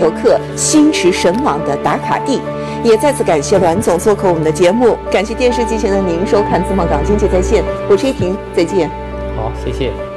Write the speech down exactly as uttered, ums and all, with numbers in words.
做客星驰神往的打卡地。也再次感谢栾总做客我们的节目，感谢电视机前的您收看《自贸港经济在线》，我是依婷，再见。 好，谢谢。